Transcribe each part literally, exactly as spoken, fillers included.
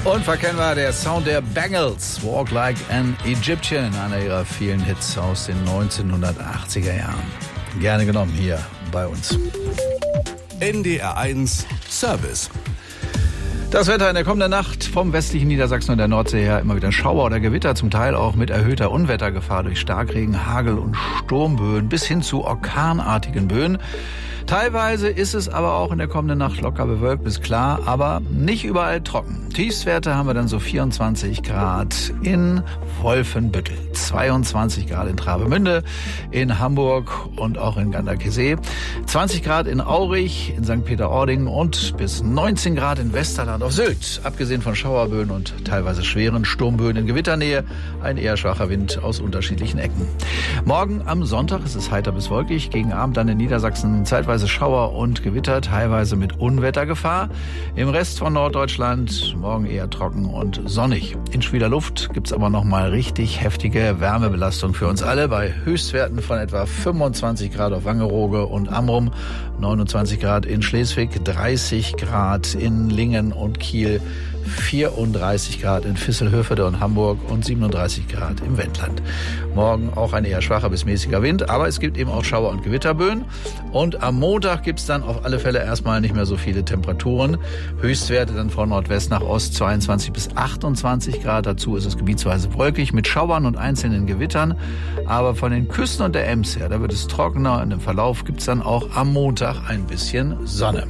Unverkennbar der Sound der Bangles, Walk Like an Egyptian, einer ihrer vielen Hits aus den neunzehnhundertachtziger Jahren. Gerne genommen hier bei uns. N D R eins Service. Das Wetter in der kommenden Nacht vom westlichen Niedersachsen und der Nordsee her immer wieder Schauer oder Gewitter, zum Teil auch mit erhöhter Unwettergefahr durch Starkregen, Hagel und Sturmböen bis hin zu orkanartigen Böen. Teilweise ist es aber auch in der kommenden Nacht locker bewölkt bis klar, aber nicht überall trocken. Tiefstwerte haben wir dann so vierundzwanzig Grad in Wolfenbüttel, zweiundzwanzig Grad in Travemünde, in Hamburg und auch in Ganderkesee, zwanzig Grad in Aurich, in Sankt Peter-Ording und bis neunzehn Grad in Westerland auf Sylt. Abgesehen von Schauerböen und teilweise schweren Sturmböen in Gewitternähe, ein eher schwacher Wind aus unterschiedlichen Ecken. Morgen am Sonntag ist es heiter bis wolkig, gegen Abend dann in Niedersachsen zeitweise Schauer und Gewitter, teilweise mit Unwettergefahr. Im Rest von Norddeutschland morgen eher trocken und sonnig. In schwüler Luft gibt's aber noch mal richtig heftige Wärmebelastung für uns alle bei Höchstwerten von etwa fünfundzwanzig Grad auf Wangerooge und Amrum, neunundzwanzig Grad in Schleswig, dreißig Grad in Lingen und Kiel, vierunddreißig Grad in Visselhövede und Hamburg und siebenunddreißig Grad im Wendland. Morgen auch ein eher schwacher bis mäßiger Wind, aber es gibt eben auch Schauer- und Gewitterböen. Und am Montag gibt es dann auf alle Fälle erstmal nicht mehr so viele Temperaturen. Höchstwerte dann von Nordwest nach Ost zweiundzwanzig bis achtundzwanzig Grad. Dazu ist es gebietsweise wolkig mit Schauern und einzelnen Gewittern. Aber von den Küsten und der Ems her, da wird es trockener. Und im Verlauf gibt es dann auch am Montag ein bisschen Sonne.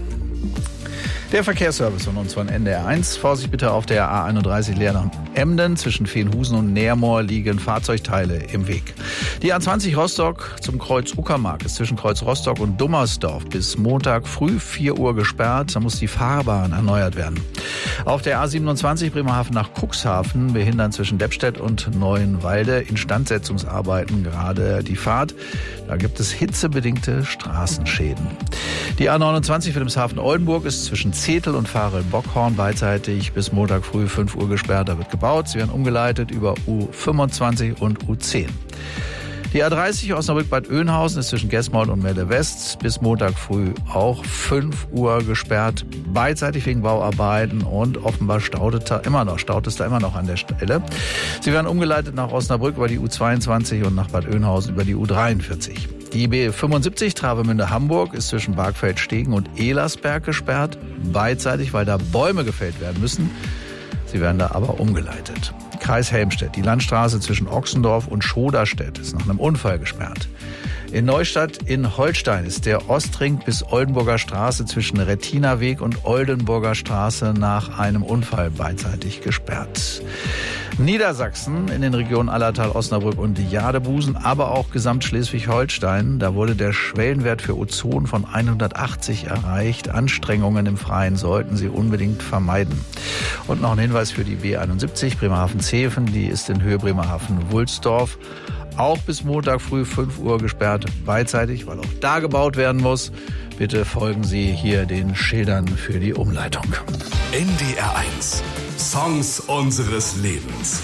Der Verkehrsservice von uns von N D R eins. Vorsicht bitte auf der A einunddreißig Leer nach Emden. Zwischen Veenhusen und Nährmoor liegen Fahrzeugteile im Weg. Die A zwanzig Rostock zum Kreuz Uckermark ist zwischen Kreuz Rostock und Dummersdorf bis Montag früh vier Uhr gesperrt. Da muss die Fahrbahn erneuert werden. Auf der A siebenundzwanzig Bremerhaven nach Cuxhaven behindern zwischen Deppstedt und Neuenwalde Instandsetzungsarbeiten gerade die Fahrt. Da gibt es hitzebedingte Straßenschäden. Die A neunundzwanzig Wilhelmshaven-Oldenburg ist zwischen Zetel und Farel-Bockhorn beidseitig bis Montag früh fünf Uhr gesperrt. Da wird gebaut. Sie werden umgeleitet über U fünfundzwanzig und U zehn. Die A dreißig Osnabrück-Bad Oeynhausen ist zwischen Gesmold und Melle West bis Montag früh auch fünf Uhr gesperrt, beidseitig wegen Bauarbeiten und offenbar staut es da immer noch, staut es da immer noch an der Stelle. Sie werden umgeleitet nach Osnabrück über die U zweiundzwanzig und nach Bad Oeynhausen über die U dreiundvierzig. Die B fünfundsiebzig Travemünde-Hamburg ist zwischen Bargfeld-Stegen und Elersberg gesperrt, beidseitig, weil da Bäume gefällt werden müssen. Sie werden da aber umgeleitet. Kreis Helmstedt, die Landstraße zwischen Ochsendorf und Schoderstedt ist nach einem Unfall gesperrt. In Neustadt in Holstein ist der Ostring bis Oldenburger Straße zwischen Rettinerweg und Oldenburger Straße nach einem Unfall beidseitig gesperrt. Niedersachsen in den Regionen Allertal, Osnabrück und Jadebusen, aber auch Gesamt-Schleswig-Holstein. Da wurde der Schwellenwert für Ozon von hundertachtzig erreicht. Anstrengungen im Freien sollten Sie unbedingt vermeiden. Und noch ein Hinweis für die B einundsiebzig Bremerhaven-Zeven. Die ist in Höhe Bremerhaven-Wulsdorf auch bis Montag früh fünf Uhr gesperrt, beidseitig, weil auch da gebaut werden muss. Bitte folgen Sie hier den Schildern für die Umleitung. N D R eins. Songs unseres Lebens.